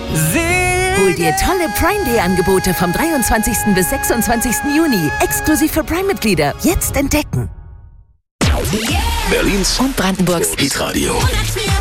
Hol dir tolle Prime Day Angebote vom 23. bis 26. Juni. Exklusiv für Prime-Mitglieder. Jetzt entdecken. Berlins Und Brandenburgs Hitradio.